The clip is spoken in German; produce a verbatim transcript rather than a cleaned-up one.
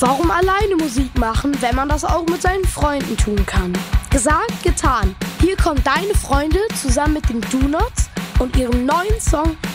Warum alleine Musik machen, wenn man das auch mit seinen Freunden tun kann? Gesagt, getan. Hier kommen deine Freunde zusammen mit den Donuts und ihrem neuen Song